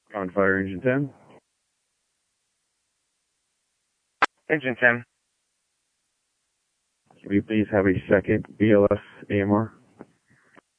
On fire engine 10. Engine 10. Can we please have a second BLS AMR?